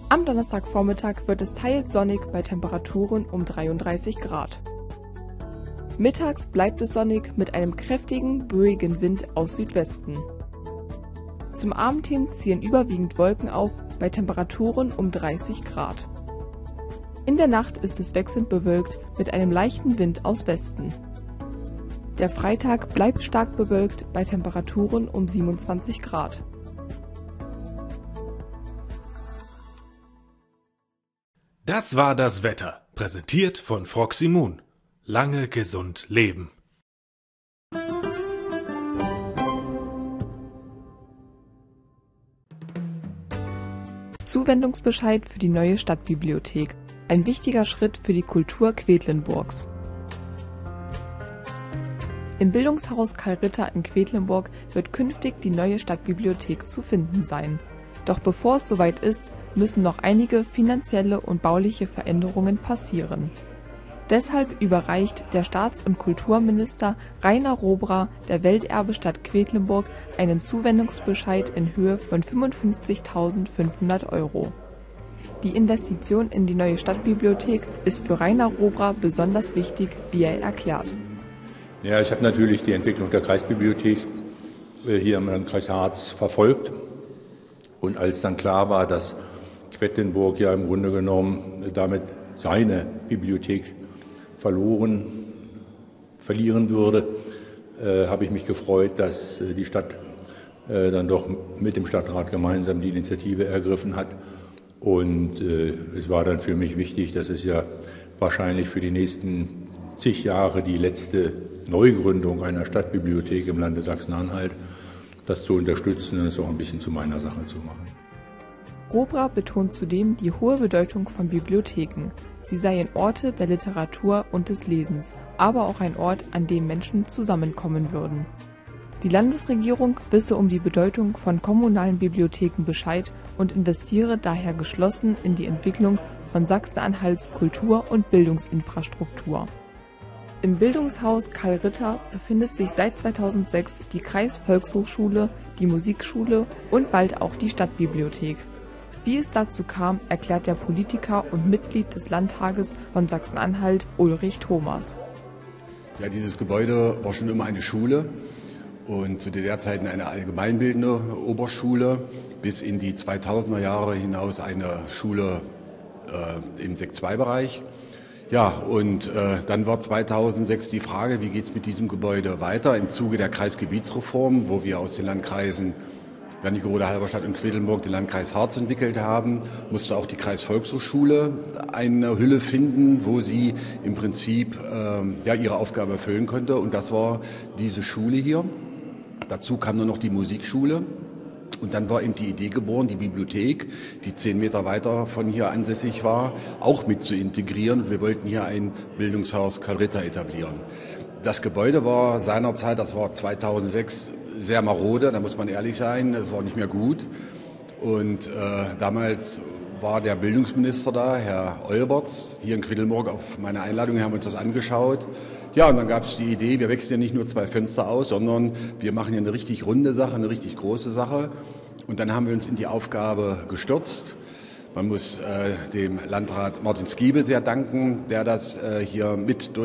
Am Donnerstagvormittag wird es teils sonnig bei Temperaturen um 33 Grad. Mittags bleibt es sonnig mit einem kräftigen, böigen Wind aus Südwesten. Zum Abend hin ziehen überwiegend Wolken auf bei Temperaturen um 30 Grad. In der Nacht ist es wechselnd bewölkt mit einem leichten Wind aus Westen. Der Freitag bleibt stark bewölkt bei Temperaturen um 27 Grad. Das war das Wetter, präsentiert von Froxy Moon. Lange gesund leben. Zuwendungsbescheid für die neue Stadtbibliothek. Ein wichtiger Schritt für die Kultur Quedlinburgs. Im Bildungshaus Karl Ritter in Quedlinburg wird künftig die neue Stadtbibliothek zu finden sein. Doch bevor es soweit ist, müssen noch einige finanzielle und bauliche Veränderungen passieren. Deshalb überreicht der Staats- und Kulturminister Rainer Robra der Welterbestadt Quedlinburg einen Zuwendungsbescheid in Höhe von 55.500 €. Die Investition in die neue Stadtbibliothek ist für Rainer Robra besonders wichtig, wie er erklärt. Ja, ich habe natürlich die Entwicklung der Kreisbibliothek hier im Landkreis Harz verfolgt. Und als dann klar war, dass Quedlinburg ja im Grunde genommen damit seine Bibliothek verlieren würde, habe ich mich gefreut, dass die Stadt dann doch mit dem Stadtrat gemeinsam die Initiative ergriffen hat. Und es war dann für mich wichtig, dass es ja wahrscheinlich für die nächsten zig Jahre die letzte Neugründung einer Stadtbibliothek im Lande Sachsen-Anhalt, das zu unterstützen und es auch ein bisschen zu meiner Sache zu machen. Robra betont zudem die hohe Bedeutung von Bibliotheken. Sie seien Orte der Literatur und des Lesens, aber auch ein Ort, an dem Menschen zusammenkommen würden. Die Landesregierung wisse um die Bedeutung von kommunalen Bibliotheken Bescheid und investiere daher geschlossen in die Entwicklung von Sachsen-Anhalts Kultur- und Bildungsinfrastruktur. Im Bildungshaus Karl Ritter befindet sich seit 2006 die Kreisvolkshochschule, die Musikschule und bald auch die Stadtbibliothek. Wie es dazu kam, erklärt der Politiker und Mitglied des Landtages von Sachsen-Anhalt Ulrich Thomas. Ja, dieses Gebäude war schon immer eine Schule und zu DDR-Zeiten eine allgemeinbildende Oberschule, bis in die 2000er Jahre hinaus eine Schule im Sekt II-Bereich. Ja, und dann war 2006 die Frage, wie geht es mit diesem Gebäude weiter? Im Zuge der Kreisgebietsreform, wo wir aus den Landkreisen Wernigerode, Halberstadt und Quedlinburg den Landkreis Harz entwickelt haben, musste auch die Kreisvolkshochschule eine Hülle finden, wo sie im Prinzip ihre Aufgabe erfüllen konnte. Und das war diese Schule hier. Dazu kam nur noch die Musikschule. Und dann war eben die Idee geboren, die Bibliothek, die 10 Meter weiter von hier ansässig war, auch mit zu integrieren. Wir wollten hier ein Bildungshaus Karl Ritter etablieren. Das Gebäude war seinerzeit, das war 2006, sehr marode, da muss man ehrlich sein, das war nicht mehr gut. Und damals war der Bildungsminister da, Herr Olberts, hier in Quedlinburg auf meine Einladung, wir haben uns das angeschaut. Ja, und dann gab es die Idee, wir wechseln ja nicht nur 2 Fenster aus, sondern wir machen hier eine richtig runde Sache, eine richtig große Sache. Und dann haben wir uns in die Aufgabe gestürzt. Man muss dem Landrat Martin Skiebe sehr danken, der das hier mit durch